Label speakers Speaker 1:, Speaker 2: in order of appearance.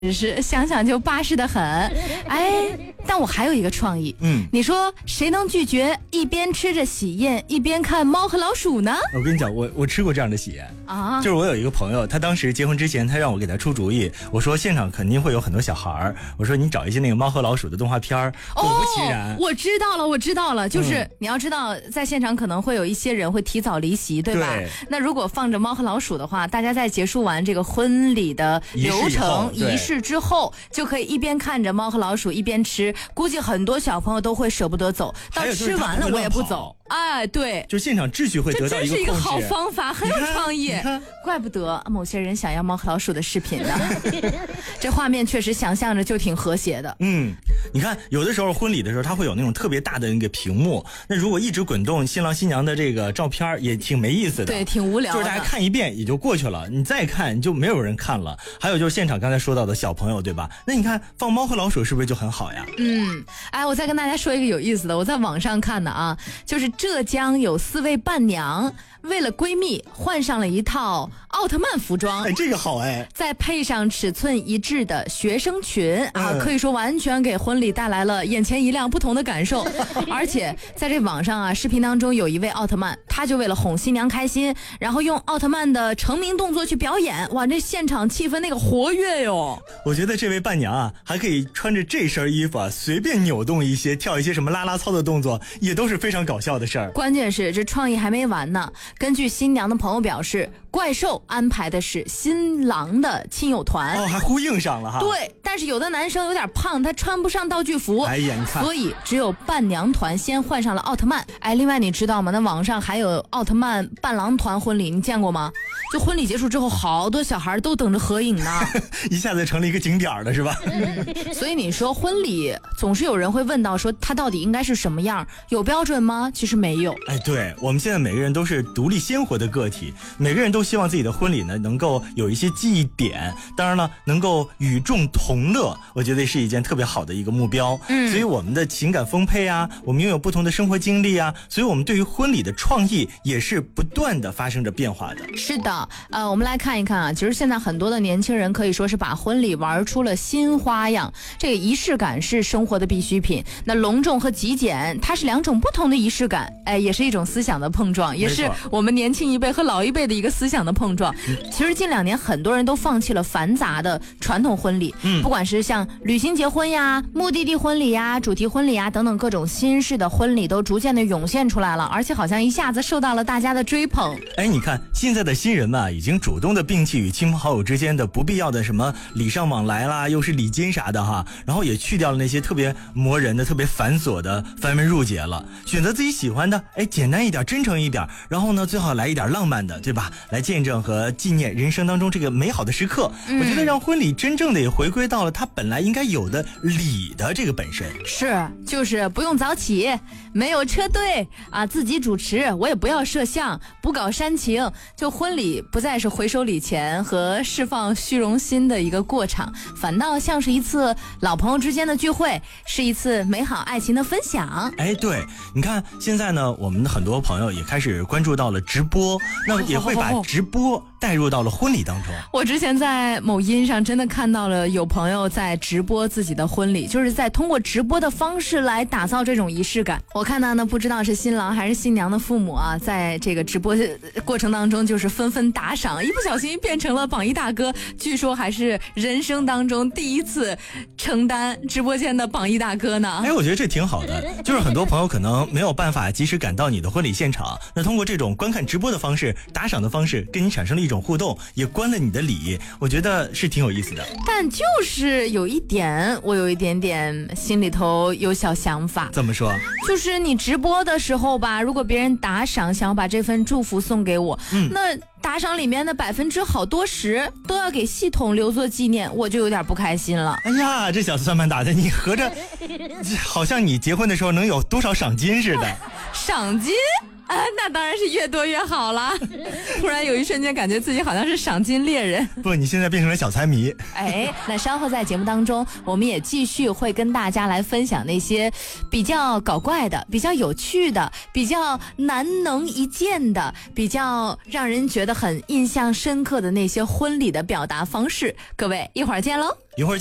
Speaker 1: 是想想就巴适的很。哎，但我还有一个创意，你说谁能拒绝一边吃着喜宴一边看猫和老鼠呢？
Speaker 2: 我跟你讲，我吃过这样的喜宴啊，就是我有一个朋友，他当时结婚之前，他让我给他出主意，我说现场肯定会有很多小孩，我说你找一些那个猫和老鼠的动画片，果不其然，
Speaker 1: 我知道了，就是你要知道，在现场可能会有一些人会提早离席，对吧？对。那如果放着猫和老鼠的话，大家在结束完这个婚礼的流程仪式之后，就可以一边看着猫和老鼠一边吃，估计很多小朋友都会舍不得走，到吃完了我也不走。哎，对，
Speaker 2: 就现场秩序会得到一个控制。
Speaker 1: 这真是一个好方法，很有创意。怪不得某些人想要猫和老鼠的视频呢。这画面确实想象着就挺和谐的。
Speaker 2: 你看有的时候婚礼的时候，它会有那种特别大的那个屏幕，那如果一直滚动新郎新娘的这个照片，也挺没意思的。
Speaker 1: 对，挺无聊的。
Speaker 2: 就是大家看一遍也就过去了，你再看你就没有人看了。还有就是现场刚才说到的小朋友，对吧？那你看放猫和老鼠是不是就很好呀？
Speaker 1: 哎，我再跟大家说一个有意思的，我在网上看的啊，就是浙江有4位伴娘为了闺蜜换上了一套奥特曼服装，
Speaker 2: 这个好哎，
Speaker 1: 再配上尺寸一致的学生裙啊，可以说完全给婚礼带来了眼前一亮不同的感受。而且在这网上啊，视频当中有一位奥特曼，他就为了哄新娘开心，然后用奥特曼的成名动作去表演，哇，这现场气氛那个活跃哟。
Speaker 2: 我觉得这位伴娘啊，还可以穿着这身衣服啊，随便扭动一些，跳一些什么啦啦操的动作，也都是非常搞笑的事儿。
Speaker 1: 关键是这创意还没完呢。根据新娘的朋友表示，怪兽安排的是新郎的亲友团，
Speaker 2: 还呼应上了哈。
Speaker 1: 对，但是有的男生有点胖，他穿不上道具服，
Speaker 2: 哎呀，你看，
Speaker 1: 所以只有伴娘团先换上了奥特曼。哎，另外你知道吗？那网上还有奥特曼伴郎团婚礼，你见过吗？就婚礼结束之后，好多小孩都等着合影呢，
Speaker 2: 一下子成了一个景点了，是吧？
Speaker 1: 所以你说婚礼总是有人会问到说，它到底应该是什么样？有标准吗？其实没有。
Speaker 2: 哎，对，我们现在每个人都是独立鲜活的个体，每个人都希望自己的婚礼呢能够有一些记忆点，当然了，能够与众同乐，我觉得是一件特别好的一个目标。所以我们的情感丰沛啊，我们拥有不同的生活经历啊，所以我们对于婚礼的创意也是不断的发生着变化的。
Speaker 1: 是的，我们来看一看啊，其实现在很多的年轻人可以说是把婚礼玩出了新花样。这个仪式感是生活的必需品，那隆重和极简，它是2种不同的仪式感，哎，也是一种思想的碰撞，也是我们年轻一辈和老一辈的一个思想的碰撞。其实近2年很多人都放弃了繁杂的传统婚礼，不管是像旅行结婚呀、目的地婚礼呀、主题婚礼呀等等各种新式的婚礼都逐渐的涌现出来了，而且好像一下子受到了大家的追捧。
Speaker 2: 哎，你看现在的新人们已经主动的摒弃与亲朋好友之间的不必要的什么礼尚往来啦，又是礼金啥的哈，然后也去掉了那些特别磨人的、特别繁琐的繁文缛节了，选择自己喜欢的，哎，简单一点，真诚一点，然后呢，最好来一点浪漫的，对吧？来见证和纪念人生当中这个美好的时刻。我觉得让婚礼真正的也回归到了它本来应该有的礼的这个本身。
Speaker 1: 是，就是不用早起，没有车队啊，自己主持，我也不要摄像，不搞煽情，就婚礼不再是回收礼钱和释放虚荣心的一个过场，反倒像是一次老朋友之间的聚会，是一次美好爱情的分享。
Speaker 2: 哎，对，你看现在呢，我们的很多朋友也开始关注到了直播，那也会把直播带入到了婚礼当中。
Speaker 1: 我之前在某音上真的看到了有朋友在直播自己的婚礼，就是在通过直播的方式来打造这种仪式感。我看到呢，不知道是新郎还是新娘的父母啊，在这个直播过程当中就是纷纷打赏，一不小心变成了榜一大哥，据说还是人生当中第一次承担直播间的榜一大哥呢。
Speaker 2: 哎，我觉得这挺好的，就是很多朋友可能没有办法及时赶到你的婚礼现场，那通过这种观看直播的方式、打赏的方式，跟你产生了一种互动，也关了你的礼，我觉得是挺有意思的。
Speaker 1: 但就是有一点，我有一点点心里头有小想法。
Speaker 2: 怎么说？
Speaker 1: 就是你直播的时候吧，如果别人打赏想要把这份祝福送给我，那打赏里面的好多10%都要给系统留作纪念，我就有点不开心了。
Speaker 2: 哎呀，这小算盘打的，你合着好像你结婚的时候能有多少赏金似的。
Speaker 1: 赏金？ 啊，那当然是越多越好了。突然有一瞬间感觉自己好像是赏金猎人。
Speaker 2: 不，你现在变成了小财迷。
Speaker 1: 哎，那稍后在节目当中，我们也继续会跟大家来分享那些比较搞怪的、比较有趣的、比较难能一见的、比较让人觉得很印象深刻的那些婚礼的表达方式。各位，一会儿见喽。
Speaker 2: 一会儿。